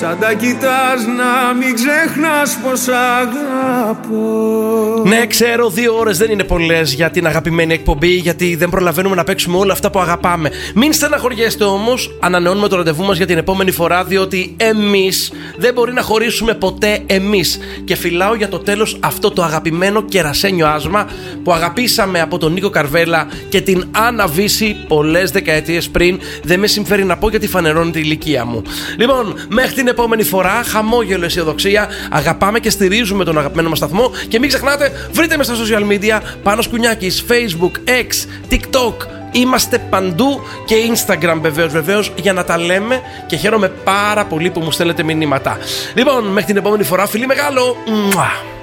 σαν τα κοιτάς να μην ξεχνάς πως αγαπώ. Ναι, ξέρω, 2 ώρες δεν είναι πολλές για την αγαπημένη εκπομπή, γιατί δεν προλαβαίνουμε να παίξουμε όλα αυτά που αγαπάμε. Μην στεναχωριέστε όμως, ανανεώνουμε το ραντεβού μας για την επόμενη φορά, διότι εμείς δεν μπορεί να χωρίσουμε ποτέ εμείς. Και φυλάω για το τέλος αυτό το αγαπημένο κερασένιο άσμα που αγαπήσαμε από τον Νίκο Καρβέλα και την Άννα Βύση πολλές δεκαετίες πριν. Δεν με συμφέρει να πω γιατί φανερώνει τη ηλικία μου. Λοιπόν, μέχρι την επόμενη φορά, χαμόγελο, αισιοδοξία. Αγαπάμε και στηρίζουμε τον αγαπημένο μας σταθμό. Και μην ξεχνάτε, βρείτε με στα social media, Πάνος Κουνιάκης, Facebook, X, TikTok. Είμαστε παντού και Instagram βεβαίως για να τα λέμε, και χαίρομαι πάρα πολύ που μου στέλνετε μηνύματα. Λοιπόν, μέχρι την επόμενη φορά, φιλί μεγάλο.